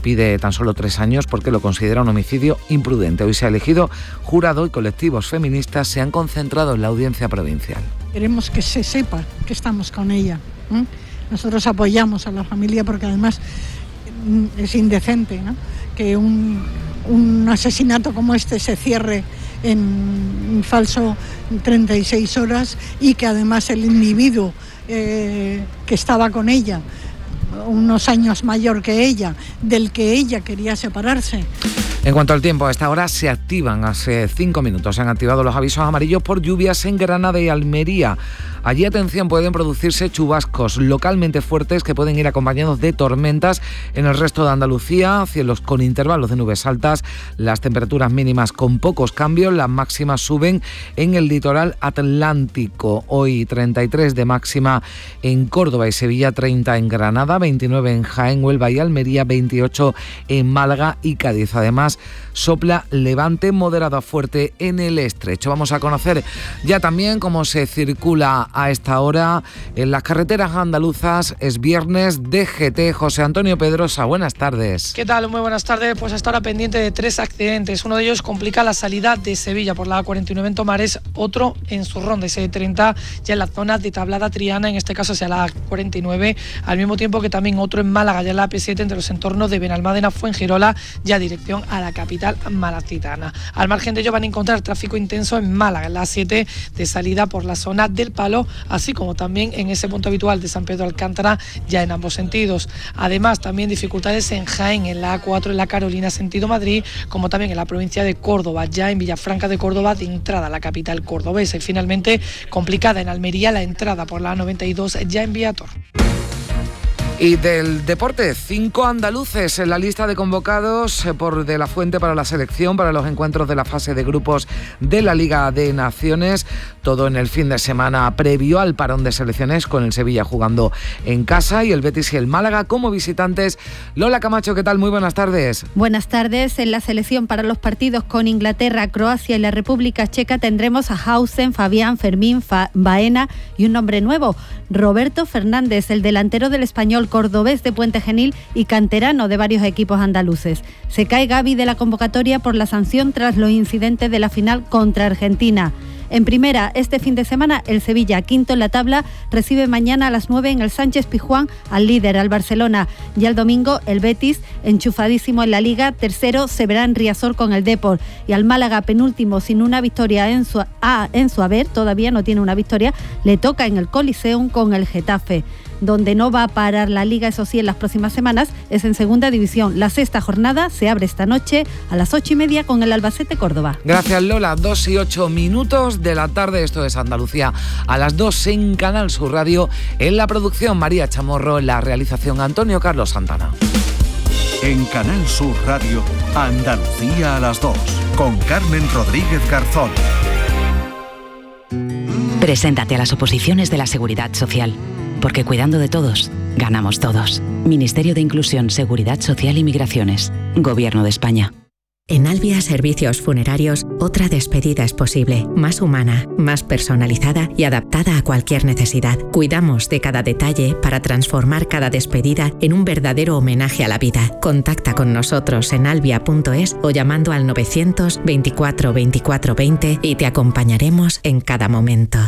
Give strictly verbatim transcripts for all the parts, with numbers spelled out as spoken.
pide tan solo tres años porque lo considera un homicidio imprudente. Hoy se ha elegido jurado y colectivos feministas se han concentrado en la audiencia provincial. Queremos que se sepa que estamos con ella. ¿eh? Nosotros apoyamos a la familia porque además es indecente, ¿no? que un, un asesinato como este se cierre en falso treinta y seis horas y que además el individuo eh, que estaba con ella, unos años mayor que ella, del que ella quería separarse. En cuanto al tiempo, a esta hora se activan, hace cinco minutos se han activado los avisos amarillos por lluvias en Granada y Almería. Allí, atención, pueden producirse chubascos localmente fuertes que pueden ir acompañados de tormentas. En el resto de Andalucía, cielos con intervalos de nubes altas, las temperaturas mínimas con pocos cambios, las máximas suben en el litoral atlántico. Hoy treinta y tres de máxima en Córdoba y Sevilla, treinta en Granada, veintinueve en Jaén, Huelva y Almería, veintiocho en Málaga y Cádiz. Además, sopla levante moderado a fuerte en el estrecho. Vamos a conocer ya también cómo se circula a esta hora en las carreteras andaluzas. Es viernes D G T. José Antonio Pedrosa, buenas tardes. ¿Qué tal? Muy buenas tardes. Pues hasta ahora pendiente de tres accidentes. Uno de ellos complica la salida de Sevilla por la A cuarenta y nueve en Tomares, otro en Zurrón de ese treinta ya en la zona de Tablada Triana, en este caso hacia la A cuarenta y nueve, al mismo tiempo que también otro en Málaga, ya en la A P siete entre los entornos de Benalmádena, Fuengirola, ya dirección a la capital malacitana. Al margen de ello van a encontrar tráfico intenso en Málaga, en la A siete de salida por la zona del Palo, así como también en ese punto habitual de San Pedro Alcántara, ya en ambos sentidos. Además, también dificultades en Jaén, en la A cuatro, en la Carolina, sentido Madrid, como también en la provincia de Córdoba, ya en Villafranca de Córdoba, de entrada a la capital cordobesa. Y finalmente, complicada en Almería la entrada por la A noventa y dos, ya en Viator. Y del deporte, cinco andaluces en la lista de convocados por De la Fuente para la selección, para los encuentros de la fase de grupos de la Liga de Naciones. Todo en el fin de semana previo al parón de selecciones, con el Sevilla jugando en casa y el Betis y el Málaga como visitantes. Lola Camacho, ¿qué tal? Muy buenas tardes. Buenas tardes. En la selección para los partidos con Inglaterra, Croacia y la República Checa tendremos a Hausen, Fabián, Fermín, Fa- Baena y un nombre nuevo, Roberto Fernández, el delantero del Español, cordobés de Puente Genil y canterano de varios equipos andaluces. Se cae Gavi de la convocatoria por la sanción tras los incidentes de la final contra Argentina. En primera, este fin de semana, el Sevilla, quinto en la tabla, recibe mañana a las nueve en el Sánchez Pizjuán al líder, al Barcelona. Y el domingo, el Betis, enchufadísimo en la Liga, tercero, se verá en Riazor con el Depor. Y al Málaga, penúltimo, sin una victoria en su, ah, en su haber, todavía no tiene una victoria, le toca en el Coliseum con el Getafe. Donde no va a parar la Liga, eso sí, en las próximas semanas, es en Segunda División. La sexta jornada se abre esta noche a las ocho y media con el Albacete Córdoba. Gracias, Lola. Dos y ocho minutos de la tarde. Esto es Andalucía a las dos en Canal Sur Radio. En la producción, María Chamorro. En la realización, Antonio Carlos Santana. En Canal Sur Radio, Andalucía a las dos, con Carmen Rodríguez Garzón. Preséntate a las oposiciones de la Seguridad Social. Porque cuidando de todos, ganamos todos. Ministerio de Inclusión, Seguridad Social y Migraciones. Gobierno de España. En Albia Servicios Funerarios, otra despedida es posible, más humana, más personalizada y adaptada a cualquier necesidad. Cuidamos de cada detalle para transformar cada despedida en un verdadero homenaje a la vida. Contacta con nosotros en albia punto es o llamando al novecientos veinticuatro veinticuatro veinte y te acompañaremos en cada momento.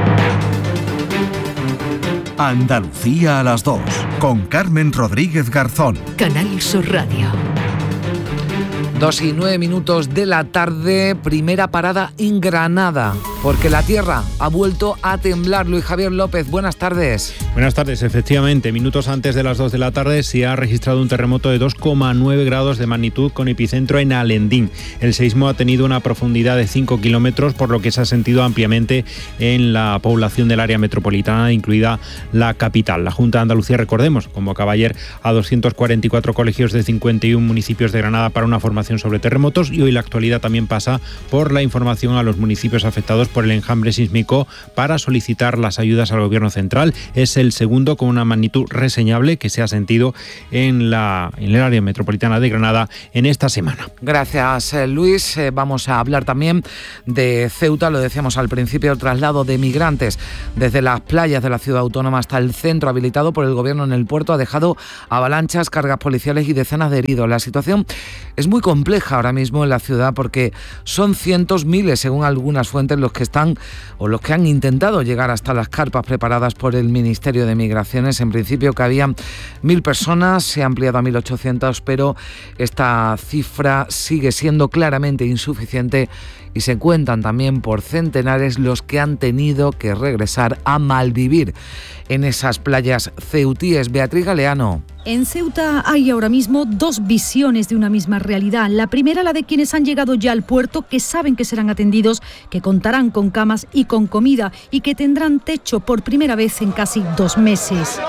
Andalucía a las dos, con Carmen Rodríguez Garzón. Canal Sur Radio. Dos y nueve minutos de la tarde, primera parada en Granada, porque la tierra ha vuelto a temblar. Luis Javier López, buenas tardes. Buenas tardes, efectivamente, minutos antes de las dos de la tarde se ha registrado un terremoto de dos coma nueve grados de magnitud con epicentro en Alendín. El seismo ha tenido una profundidad de cinco kilómetros, por lo que se ha sentido ampliamente en la población del área metropolitana, incluida la capital. La Junta de Andalucía, recordemos, convocaba ayer a doscientos cuarenta y cuatro colegios de cincuenta y uno municipios de Granada para una formación sobre terremotos, y hoy la actualidad también pasa por la información a los municipios afectados afectados por el enjambre sísmico para solicitar las ayudas al Gobierno central. Es el segundo con una magnitud reseñable que se ha sentido en, la, en el área metropolitana de Granada en esta semana. Gracias, Luis. Eh, vamos a hablar también de Ceuta, lo decíamos al principio, el traslado de migrantes desde las playas de la ciudad autónoma hasta el centro habilitado por el Gobierno en el puerto ha dejado avalanchas, cargas policiales y decenas de heridos. La situación es muy compleja ahora mismo en la ciudad porque son cientos, miles, según algunas fuentes, los que están o los que han intentado llegar hasta las carpas preparadas por el Ministerio de Migraciones. En principio cabían mil personas, se ha ampliado a mil ochocientos, pero esta cifra sigue siendo claramente insuficiente y se cuentan también por centenares los que han tenido que regresar a malvivir en esas playas ceutíes. Beatriz Galeano. En Ceuta hay ahora mismo dos visiones de una misma realidad. La primera, la de quienes han llegado ya al puerto, que saben que serán atendidos, que contarán con camas y con comida y que tendrán techo por primera vez en casi dos meses.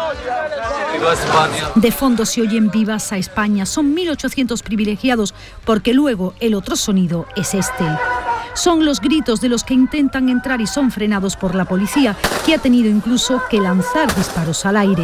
De fondo se oyen vivas a España. Son mil ochocientos privilegiados, porque luego el otro sonido es este. Son los gritos de los que intentan entrar y son frenados por la policía, que ha tenido incluso que lanzar disparos al aire.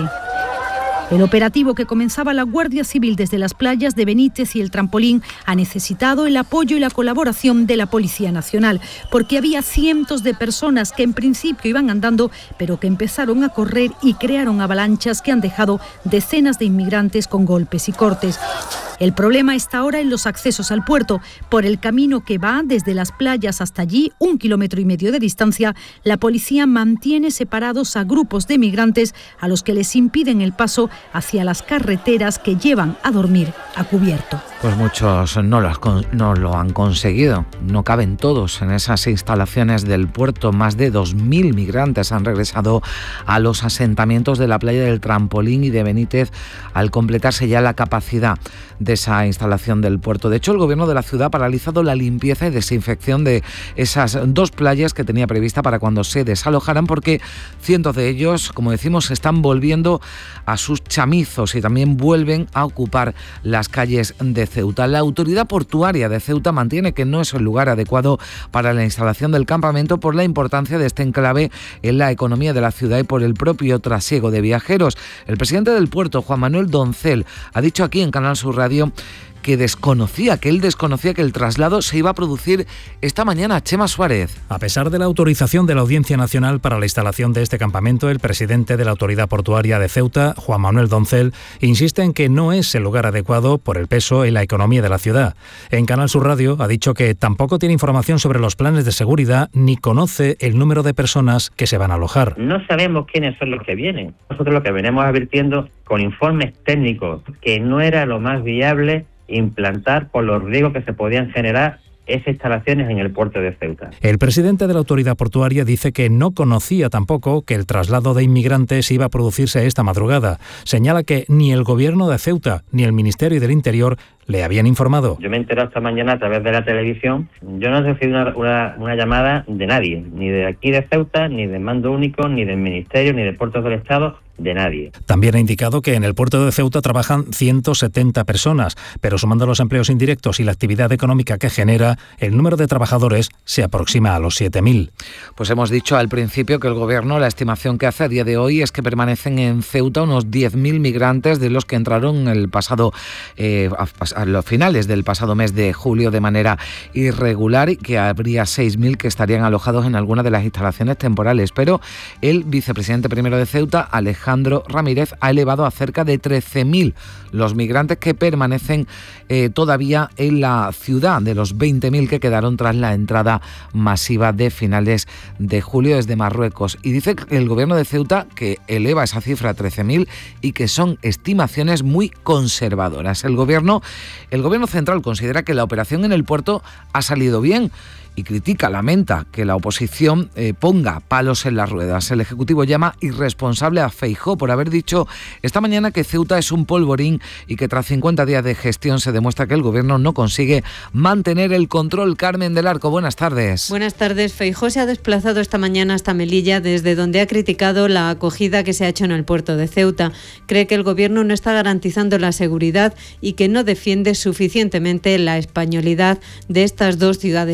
El operativo que comenzaba la Guardia Civil desde las playas de Benítez y el Trampolín ha necesitado el apoyo y la colaboración de la Policía Nacional, porque había cientos de personas que en principio iban andando, pero que empezaron a correr y crearon avalanchas que han dejado decenas de inmigrantes con golpes y cortes. El problema está ahora en los accesos al puerto. Por el camino que va desde las playas hasta allí, un kilómetro y medio de distancia, la policía mantiene separados a grupos de migrantes a los que les impiden el paso hacia las carreteras que llevan a dormir a cubierto. Pues muchos no lo, has, no lo han conseguido. No caben todos en esas instalaciones del puerto. Más de dos mil migrantes han regresado a los asentamientos de la playa del Trampolín y de Benítez al completarse ya la capacidad de esa instalación del puerto. De hecho, el Gobierno de la ciudad ha paralizado la limpieza y desinfección de esas dos playas que tenía prevista para cuando se desalojaran, porque cientos de ellos, como decimos, se están volviendo a sus chamizos y también vuelven a ocupar las calles de Ceuta. La autoridad portuaria de Ceuta mantiene que no es el lugar adecuado para la instalación del campamento por la importancia de este enclave en la economía de la ciudad y por el propio trasiego de viajeros. El presidente del puerto, Juan Manuel Doncel, ha dicho aquí en Canal Sur Radio que desconocía, que él desconocía que el traslado se iba a producir esta mañana. Chema Suárez. A pesar de la autorización de la Audiencia Nacional para la instalación de este campamento, el presidente de la Autoridad Portuaria de Ceuta, Juan Manuel Doncel, insiste en que no es el lugar adecuado por el peso en la economía de la ciudad. En Canal Sur Radio ha dicho que tampoco tiene información sobre los planes de seguridad ni conoce el número de personas que se van a alojar. No sabemos quiénes son los que vienen. Nosotros lo que venimos advirtiendo con informes técnicos que no era lo más viable implantar por los riesgos que se podían generar esas instalaciones en el puerto de Ceuta. El presidente de la Autoridad Portuaria dice que no conocía tampoco que el traslado de inmigrantes iba a producirse esta madrugada. Señala que ni el Gobierno de Ceuta ni el Ministerio del Interior le habían informado. Yo me he enterado esta mañana a través de la televisión. Yo no he recibido una, una, una llamada de nadie, ni de aquí de Ceuta, ni del Mando Único, ni del Ministerio, ni de Puertos del Estado, de nadie. También ha indicado que en el puerto de Ceuta trabajan ciento setenta personas, pero sumando los empleos indirectos y la actividad económica que genera, el número de trabajadores se aproxima a los siete mil. Pues hemos dicho al principio que el Gobierno, la estimación que hace a día de hoy es que permanecen en Ceuta unos diez mil migrantes de los que entraron el pasado, eh, a los finales del pasado mes de julio de manera irregular, y que habría seis mil que estarían alojados en alguna de las instalaciones temporales. Pero el vicepresidente primero de Ceuta, Alejandro Alejandro Ramírez, ha elevado a cerca de trece mil los migrantes que permanecen eh, todavía en la ciudad, de los veinte mil que quedaron tras la entrada masiva de finales de julio desde Marruecos. Y dice el Gobierno de Ceuta que eleva esa cifra a trece mil y que son estimaciones muy conservadoras. El Gobierno, el Gobierno central considera que la operación en el puerto ha salido bien y critica, lamenta que la oposición eh, ponga palos en las ruedas. El Ejecutivo llama irresponsable a Feijóo por haber dicho esta mañana que Ceuta es un polvorín y que tras cincuenta días de gestión se demuestra que el Gobierno no consigue mantener el control. Carmen del Arco, buenas tardes. Buenas tardes. Feijóo se ha desplazado esta mañana hasta Melilla, desde donde ha criticado la acogida que se ha hecho en el puerto de Ceuta. Cree que el Gobierno no está garantizando la seguridad y que no defiende suficientemente la españolidad de estas dos ciudades autónomas.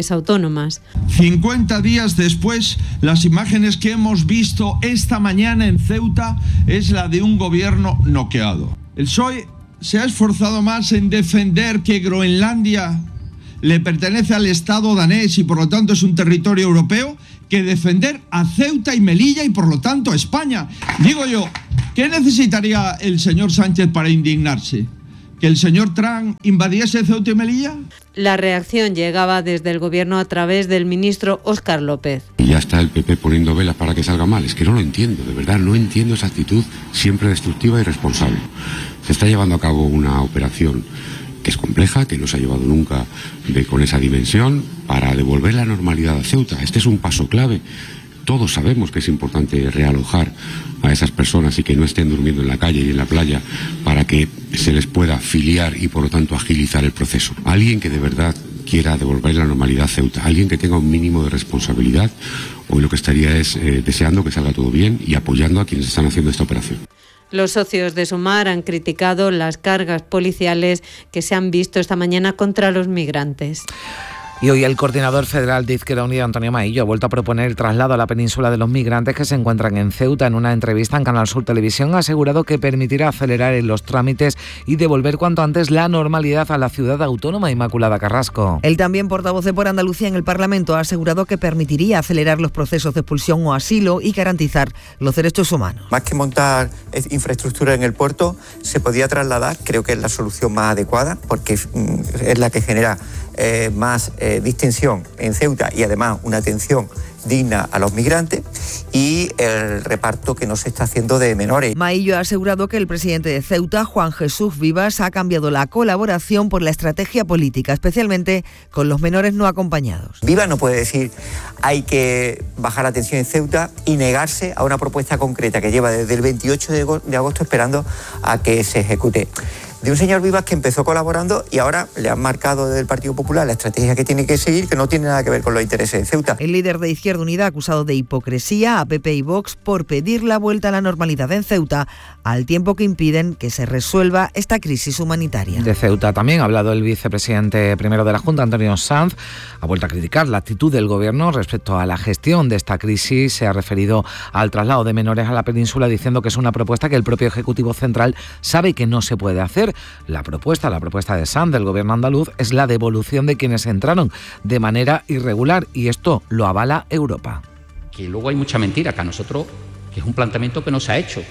más. cincuenta días después, las imágenes que hemos visto esta mañana en Ceuta es la de un gobierno noqueado. El P S O E se ha esforzado más en defender que Groenlandia le pertenece al Estado danés y por lo tanto es un territorio europeo, que defender a Ceuta y Melilla y por lo tanto a España. Digo yo, ¿qué necesitaría el señor Sánchez para indignarse? ¿Que el señor Trump invadiese Ceuta y Melilla? La reacción llegaba desde el gobierno a través del ministro Óscar López. Y ya está el P P poniendo velas para que salga mal. Es que no lo entiendo, de verdad, no entiendo esa actitud siempre destructiva y irresponsable. Se está llevando a cabo una operación que es compleja, que no se ha llevado nunca de, con esa dimensión, para devolver la normalidad a Ceuta. Este es un paso clave. Todos sabemos que es importante realojar a esas personas y que no estén durmiendo en la calle y en la playa para que se les pueda filiar y por lo tanto agilizar el proceso. Alguien que de verdad quiera devolver la normalidad a Ceuta, alguien que tenga un mínimo de responsabilidad, hoy lo que estaría es eh, deseando que salga todo bien y apoyando a quienes están haciendo esta operación. Los socios de Sumar han criticado las cargas policiales que se han visto esta mañana contra los migrantes. Y hoy el coordinador federal de Izquierda Unida, Antonio Maillo, ha vuelto a proponer el traslado a la península de los migrantes que se encuentran en Ceuta. En una entrevista en Canal Sur Televisión ha asegurado que permitirá acelerar en los trámites y devolver cuanto antes la normalidad a la ciudad autónoma. Inmaculada Carrasco. El también portavoz de Por Andalucía en el Parlamento ha asegurado que permitiría acelerar los procesos de expulsión o asilo y garantizar los derechos humanos. Más que montar infraestructura en el puerto, se podía trasladar, creo que es la solución más adecuada, porque es la que genera eh, más eh, distensión en Ceuta y además una atención digna a los migrantes y el reparto que no se está haciendo de menores. Maillo ha asegurado que el presidente de Ceuta, Juan Jesús Vivas, ha cambiado la colaboración por la estrategia política, especialmente con los menores no acompañados. Vivas no puede decir hay que bajar la tensión en Ceuta y negarse a una propuesta concreta que lleva desde el veintiocho de agosto esperando a que se ejecute. De un señor Vivas que empezó colaborando y ahora le han marcado desde el Partido Popular la estrategia que tiene que seguir, que no tiene nada que ver con los intereses de Ceuta. El líder de Izquierda Unida ha acusado de hipocresía a P P y Vox por pedir la vuelta a la normalidad en Ceuta, al tiempo que impiden que se resuelva esta crisis humanitaria. De Ceuta también ha hablado el vicepresidente primero de la Junta, Antonio Sanz. Ha vuelto a criticar la actitud del Gobierno respecto a la gestión de esta crisis. Se ha referido al traslado de menores a la península, diciendo que es una propuesta que el propio Ejecutivo Central sabe que no se puede hacer. La propuesta, la propuesta de Sanz del Gobierno andaluz es la devolución de quienes entraron de manera irregular y esto lo avala Europa. Que luego hay mucha mentira, que a nosotros, que es un planteamiento que no se ha hecho.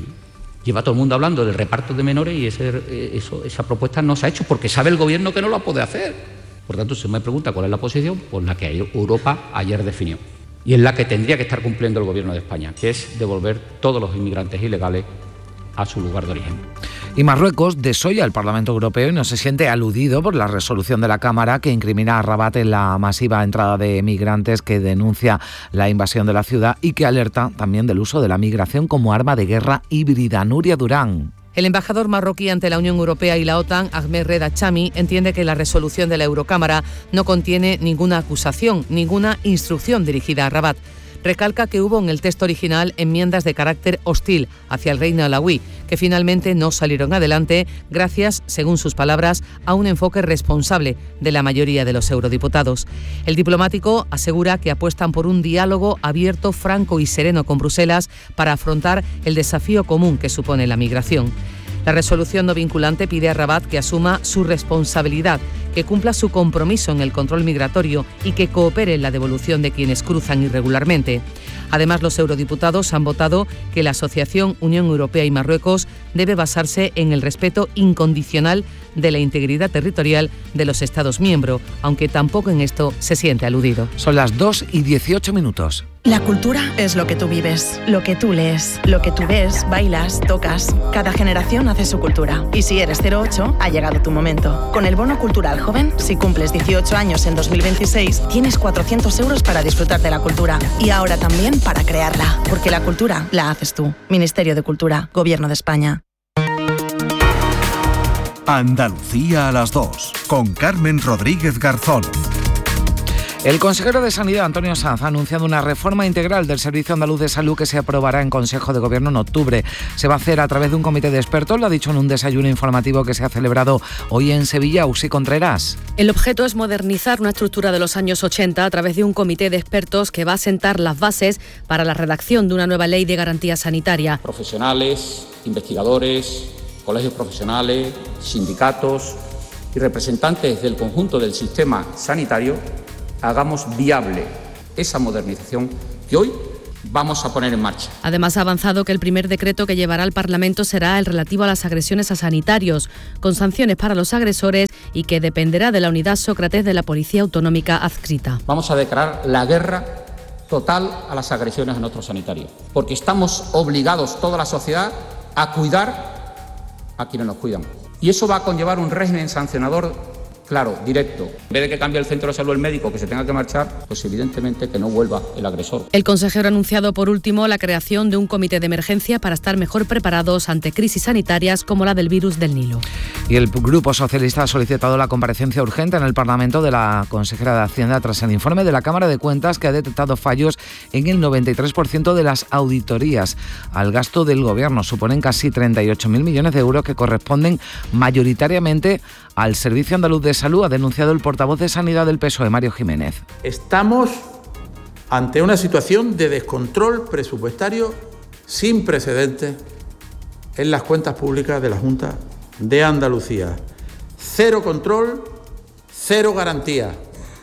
Lleva todo el mundo hablando del reparto de menores y ese, eso, esa propuesta no se ha hecho porque sabe el Gobierno que no la puede hacer. Por tanto, se me pregunta cuál es la posición, pues la que Europa ayer definió. Y es la que tendría que estar cumpliendo el Gobierno de España, que es devolver todos los inmigrantes ilegales a su lugar de origen. Y Marruecos desoya al Parlamento Europeo y no se siente aludido por la resolución de la Cámara que incrimina a Rabat en la masiva entrada de migrantes, que denuncia la invasión de la ciudad y que alerta también del uso de la migración como arma de guerra híbrida. Nuria Durán. El embajador marroquí ante la Unión Europea y la OTAN, Ahmed Reda Chami, entiende que la resolución de la Eurocámara no contiene ninguna acusación, ninguna instrucción dirigida a Rabat. Recalca que hubo en el texto original enmiendas de carácter hostil hacia el reino alauí, que finalmente no salieron adelante gracias, según sus palabras, a un enfoque responsable de la mayoría de los eurodiputados. El diplomático asegura que apuestan por un diálogo abierto, franco y sereno con Bruselas para afrontar el desafío común que supone la migración. La resolución no vinculante pide a Rabat que asuma su responsabilidad, que cumpla su compromiso en el control migratorio y que coopere en la devolución de quienes cruzan irregularmente. Además, los eurodiputados han votado que la asociación Unión Europea y Marruecos debe basarse en el respeto incondicional de la integridad territorial de los Estados miembros, aunque tampoco en esto se siente aludido. Son las dos y dieciocho minutos. La cultura es lo que tú vives, lo que tú lees, lo que tú ves, bailas, tocas. Cada generación hace su cultura. Y si eres cero ocho, ha llegado tu momento. Con el Bono Cultural Joven, si cumples dieciocho años en dos mil veintiséis, tienes cuatrocientos euros para disfrutar de la cultura. Y ahora también para crearla. Porque la cultura la haces tú. Ministerio de Cultura, Gobierno de España. Andalucía a las dos, con Carmen Rodríguez Garzón. El consejero de Sanidad, Antonio Sanz, ha anunciado una reforma integral del Servicio Andaluz de Salud que se aprobará en Consejo de Gobierno en octubre. Se va a hacer a través de un comité de expertos, lo ha dicho en un desayuno informativo que se ha celebrado hoy en Sevilla. Usi Contreras. El objeto es modernizar una estructura de los años ochenta a través de un comité de expertos que va a sentar las bases para la redacción de una nueva ley de garantía sanitaria. Profesionales, investigadores, colegios profesionales, sindicatos y representantes del conjunto del sistema sanitario hagamos viable esa modernización que hoy vamos a poner en marcha. Además, ha avanzado que el primer decreto que llevará al Parlamento será el relativo a las agresiones a sanitarios, con sanciones para los agresores y que dependerá de la unidad Sócrates de la Policía Autonómica adscrita. Vamos a declarar la guerra total a las agresiones a nuestros sanitarios, porque estamos obligados, toda la sociedad, a cuidar a quienes nos cuidan. Y eso va a conllevar un régimen sancionador claro, directo. En vez de que cambie el centro de salud el médico, que se tenga que marchar, pues evidentemente que no vuelva el agresor. El consejero ha anunciado por último la creación de un comité de emergencia para estar mejor preparados ante crisis sanitarias como la del virus del Nilo. Y el Grupo Socialista ha solicitado la comparecencia urgente en el Parlamento de la consejera de Hacienda tras el informe de la Cámara de Cuentas que ha detectado fallos en el noventa y tres por ciento de las auditorías al gasto del Gobierno. Suponen casi treinta y ocho mil millones de euros que corresponden mayoritariamente al Servicio Andaluz de Salud, ha denunciado el portavoz de Sanidad del P S O E, Mario Jiménez. Estamos ante una situación de descontrol presupuestario sin precedentes en las cuentas públicas de la Junta de Andalucía. Cero control, cero garantía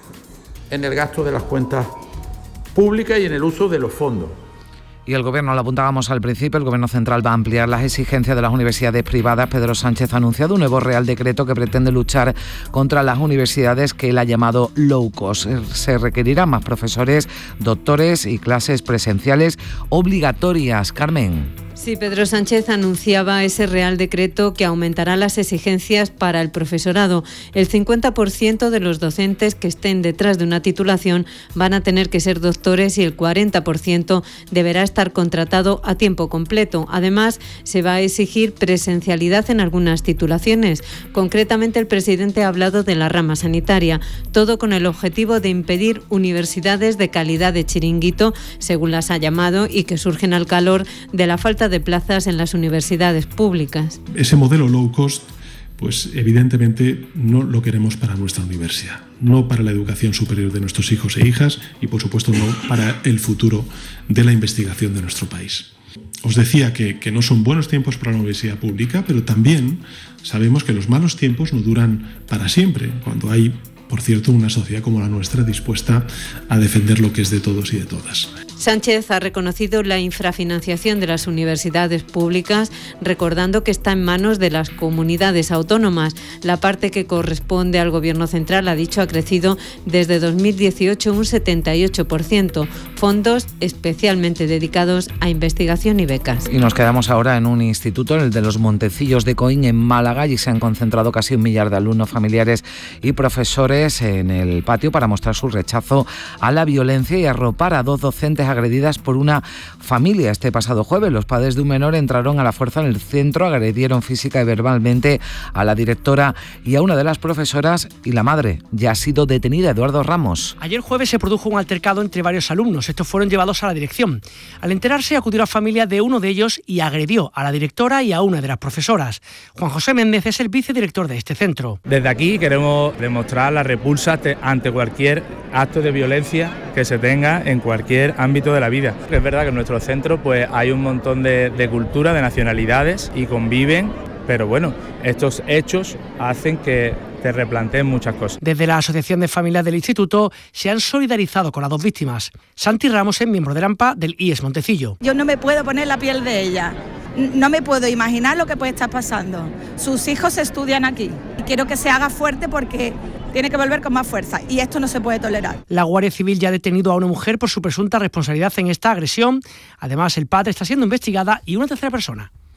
en el gasto de las cuentas públicas y en el uso de los fondos. Y el Gobierno, lo apuntábamos al principio, el Gobierno central va a ampliar las exigencias de las universidades privadas. Pedro Sánchez ha anunciado un nuevo Real Decreto que pretende luchar contra las universidades que él ha llamado low cost. Se requerirán más profesores, doctores y clases presenciales obligatorias. Carmen. Sí, Pedro Sánchez anunciaba ese Real Decreto que aumentará las exigencias para el profesorado. El cincuenta por ciento de los docentes que estén detrás de una titulación van a tener que ser doctores y el cuarenta por ciento deberá estar contratado a tiempo completo. Además, se va a exigir presencialidad en algunas titulaciones. Concretamente, el presidente ha hablado de la rama sanitaria, todo con el objetivo de impedir universidades de calidad de chiringuito, según las ha llamado, y que surgen al calor de la falta de plazas en las universidades públicas. Ese modelo low cost, pues evidentemente no lo queremos para nuestra universidad, no para la educación superior de nuestros hijos e hijas y por supuesto no para el futuro de la investigación de nuestro país. Os decía que, que no son buenos tiempos para la universidad pública, pero también sabemos que los malos tiempos no duran para siempre, cuando hay, por cierto, una sociedad como la nuestra dispuesta a defender lo que es de todos y de todas. Sánchez ha reconocido la infrafinanciación de las universidades públicas, recordando que está en manos de las comunidades autónomas. La parte que corresponde al Gobierno central, ha dicho, ha crecido desde dos mil dieciocho un setenta y ocho por ciento. Fondos especialmente dedicados a investigación y becas. Y nos quedamos ahora en un instituto, el de los Montecillos de Coín, en Málaga. Allí se han concentrado casi un millar de alumnos, familiares y profesores en el patio para mostrar su rechazo a la violencia y arropar a dos docentes agredidas por una familia. Este pasado jueves, los padres de un menor entraron a la fuerza en el centro, agredieron física y verbalmente a la directora y a una de las profesoras, y la madre ya ha sido detenida. Eduardo Ramos. Ayer jueves se produjo un altercado entre varios alumnos. Estos fueron llevados a la dirección. Al enterarse, acudió la familia de uno de ellos y agredió a la directora y a una de las profesoras. Juan José Méndez es el vicedirector de este centro. Desde aquí queremos demostrar la repulsa ante cualquier acto de violencia que se tenga en cualquier ámbito de la vida. Es verdad que en nuestro centro pues hay un montón de, de cultura, de nacionalidades y conviven, pero bueno, estos hechos hacen que te replanteen muchas cosas. Desde la Asociación de Familias del Instituto se han solidarizado con las dos víctimas. Santi Ramos es miembro del AMPA del I E S Montecillo. Yo no me puedo poner la piel de ella. No me puedo imaginar lo que puede estar pasando. Sus hijos estudian aquí y quiero que se haga fuerte porque tiene que volver con más fuerza y esto no se puede tolerar. La Guardia Civil ya ha detenido a una mujer por su presunta responsabilidad en esta agresión. Además, el padre está siendo investigada y una tercera persona.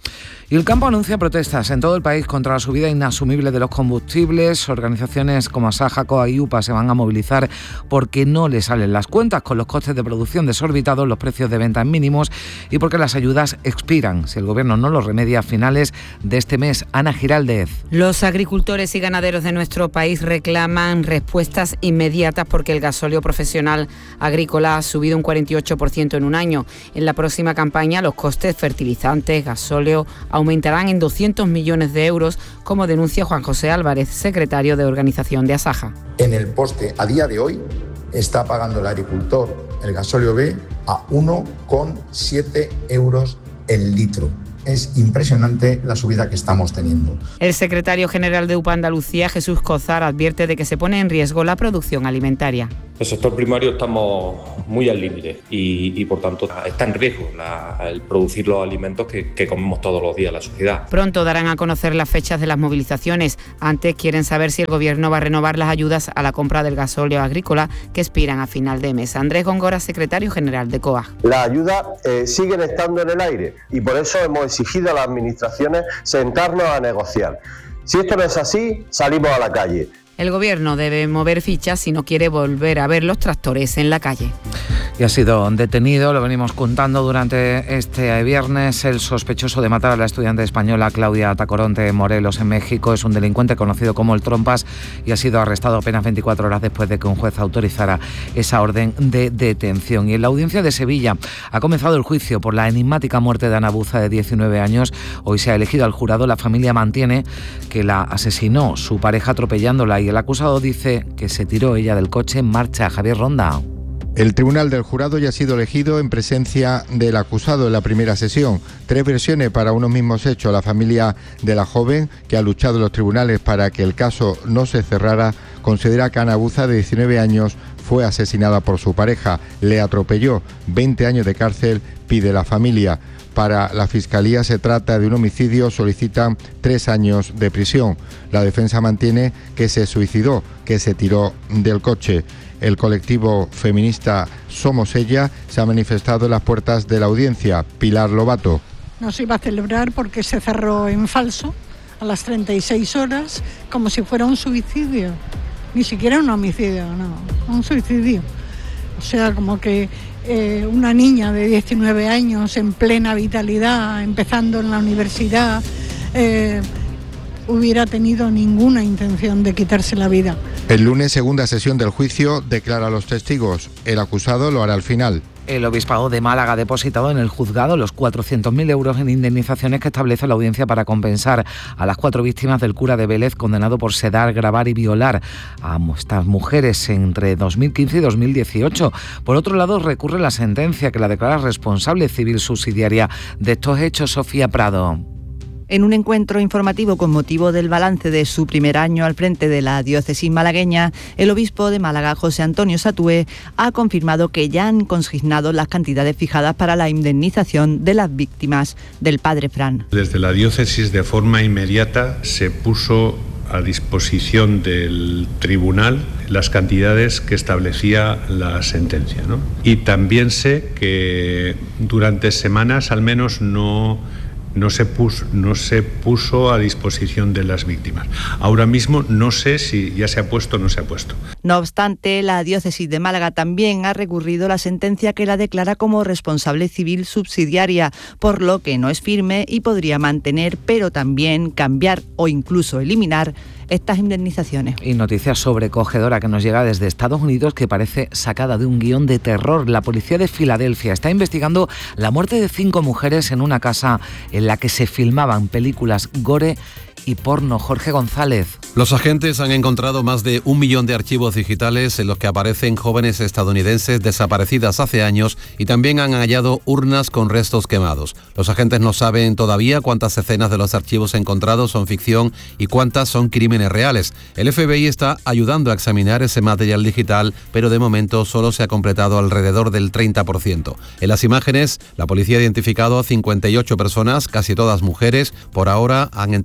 Y el campo anuncia protestas en todo el país contra la subida inasumible de los combustibles. Organizaciones como Asaja, COA y UPA se van a movilizar porque no les salen las cuentas, con los costes de producción desorbitados, los precios de venta mínimos y porque las ayudas expiran si el Gobierno no los remedia a finales de este mes. Ana Giraldez. Los agricultores y ganaderos de nuestro país reclaman respuestas inmediatas porque el gasóleo profesional agrícola ha subido un cuarenta y ocho por ciento en un año. En la próxima campaña los costes fertilizantes, gasóleo, aumentarán en doscientos millones de euros, como denuncia Juan José Álvarez, secretario de organización de Asaja. En el poste, a día de hoy, está pagando el agricultor el gasóleo B a uno coma siete euros el litro. Es impresionante la subida que estamos teniendo. El secretario general de UPA Andalucía, Jesús Cozar, advierte de que se pone en riesgo la producción alimentaria. El sector primario estamos muy al límite y, y por tanto está en riesgo la, el producir los alimentos que, que comemos todos los días la sociedad. Pronto darán a conocer las fechas de las movilizaciones. Antes quieren saber si el Gobierno va a renovar las ayudas a la compra del gasóleo agrícola que expiran a final de mes. Andrés Góngora, secretario general de COAG. Las ayudas eh, siguen estando en el aire y por eso hemos exigido a las administraciones sentarnos a negociar. Si esto no es así, salimos a la calle. El Gobierno debe mover fichas si no quiere volver a ver los tractores en la calle. Y ha sido detenido, lo venimos contando durante este viernes, el sospechoso de matar a la estudiante española Claudia Tacoronte en Morelos, en México. Es un delincuente conocido como el Trompas y ha sido arrestado apenas veinticuatro horas después de que un juez autorizara esa orden de detención. Y en la audiencia de Sevilla ha comenzado el juicio por la enigmática muerte de Ana Buza, de diecinueve años. Hoy se ha elegido al jurado. La familia mantiene que la asesinó su pareja atropellándola y el acusado dice que se tiró ella del coche en marcha. Javier Ronda. El tribunal del jurado ya ha sido elegido en presencia del acusado en la primera sesión. Tres versiones para unos mismos hechos. La familia de la joven, que ha luchado en los tribunales para que el caso no se cerrara, considera que Ana Buza, de diecinueve años, fue asesinada por su pareja. Le atropelló. veinte años de cárcel pide la familia. Para la Fiscalía se trata de un homicidio, solicitan tres años de prisión. La defensa mantiene que se suicidó, que se tiró del coche. El colectivo feminista Somos Ella se ha manifestado en las puertas de la audiencia. Pilar Lobato. No se iba a celebrar porque se cerró en falso a las treinta y seis horas, como si fuera un suicidio. Ni siquiera un homicidio, no, un suicidio. O sea, como que eh, una niña de diecinueve años en plena vitalidad, empezando en la universidad, eh, hubiera tenido ninguna intención de quitarse la vida. El lunes, segunda sesión del juicio, declara a los testigos. El acusado lo hará al final. El Obispado de Málaga ha depositado en el juzgado los cuatrocientos mil euros en indemnizaciones que establece la audiencia para compensar a las cuatro víctimas del cura de Vélez, condenado por sedar, grabar y violar a estas mujeres entre dos mil quince y dos mil dieciocho. Por otro lado, recurre la sentencia que la declara responsable civil subsidiaria de estos hechos. Sofía Prado. En un encuentro informativo con motivo del balance de su primer año al frente de la diócesis malagueña, el obispo de Málaga, José Antonio Satué, ha confirmado que ya han consignado las cantidades fijadas para la indemnización de las víctimas del padre Fran. Desde la diócesis, de forma inmediata, se puso a disposición del tribunal las cantidades que establecía la sentencia, ¿no? Y también sé que durante semanas al menos no... No se, puso, no se puso a disposición de las víctimas. Ahora mismo no sé si ya se ha puesto o no se ha puesto. No obstante, la diócesis de Málaga también ha recurrido la sentencia que la declara como responsable civil subsidiaria, por lo que no es firme y podría mantener, pero también cambiar o incluso eliminar estas indemnizaciones. Y noticia sobrecogedora que nos llega desde Estados Unidos, que parece sacada de un guión de terror. La policía de Filadelfia está investigando la muerte de cinco mujeres en una casa en la que se filmaban películas gore y porno. Jorge González. Los agentes han encontrado más de un millón de archivos digitales en los que aparecen jóvenes estadounidenses desaparecidas hace años y también han hallado urnas con restos quemados. Los agentes no saben todavía cuántas escenas de los archivos encontrados son ficción y cuántas son crímenes reales. El F B I está ayudando a examinar ese material digital, pero de momento solo se ha completado alrededor del treinta por ciento. En las imágenes, la policía ha identificado a cincuenta y ocho personas, casi todas mujeres. Por ahora han entrevistado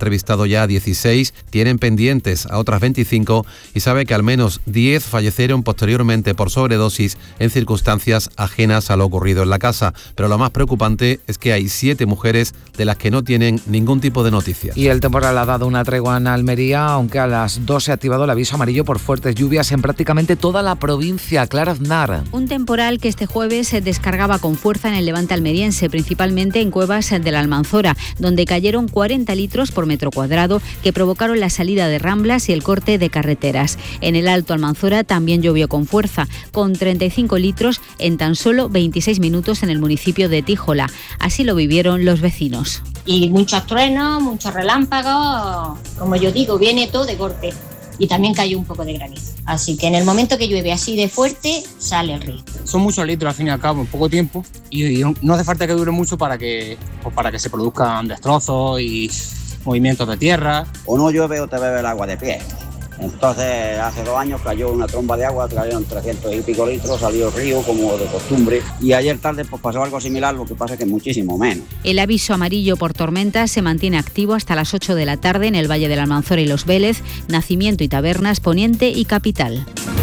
ya dieciséis, tienen pendientes a otras veinticinco y sabe que al menos diez fallecieron posteriormente por sobredosis en circunstancias ajenas a lo ocurrido en la casa. Pero lo más preocupante es que hay siete mujeres de las que no tienen ningún tipo de noticia. Y el temporal ha dado una tregua en Almería, aunque a las dos se ha activado el aviso amarillo por fuertes lluvias en prácticamente toda la provincia. Clara Aznar. Un temporal que este jueves se descargaba con fuerza en el levante almeriense, principalmente en cuevas de la Almanzora, donde cayeron cuarenta litros por metro cuadrado que provocaron la salida de ramblas y el corte de carreteras. En el Alto Almanzora también llovió con fuerza, con treinta y cinco litros en tan solo veintiséis minutos en el municipio de Tíjola. Así lo vivieron los vecinos. Y muchos truenos, muchos relámpagos, como yo digo, viene todo de golpe. Y también cayó un poco de granizo. Así que en el momento que llueve así de fuerte, sale el río. Son muchos litros al fin y al cabo en poco tiempo y, y no hace falta que dure mucho para que, pues para que se produzcan destrozos y movimientos de tierra. O no llueve o te bebe el agua de pie. Entonces, hace dos años cayó una tromba de agua, cayeron trescientos y pico litros, salió el río como de costumbre. Y ayer tarde pues pasó algo similar, lo que pasa es que muchísimo menos. El aviso amarillo por tormentas se mantiene activo hasta las ocho de la tarde en el Valle de la Almanzora y Los Vélez, Nacimiento y Tabernas, Poniente y Capital.